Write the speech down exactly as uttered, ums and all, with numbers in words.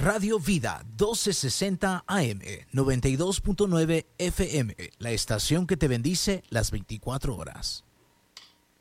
Radio Vida doce sesenta A M, noventa y dos punto nueve F M, la estación que te bendice las veinticuatro horas.